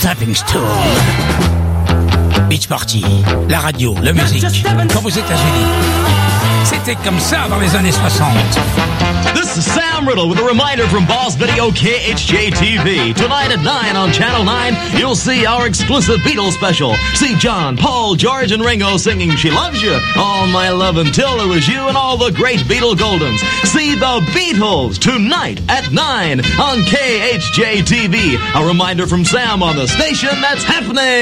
Saving Stone. Beach Party, la radio, la musique, comme aux États-Unis. C'était comme ça dans les années 60. This is Sam Riddle with a reminder from Boss Video KHJ-TV. Tonight at 9 on Channel 9, you'll see our exclusive Beatles special. See John, Paul, George, and Ringo singing She Loves You, All My Love Until It Was You, and all the great Beatle Goldens. See the Beatles tonight at 9 on KHJ-TV. A reminder from Sam on the station that's happening.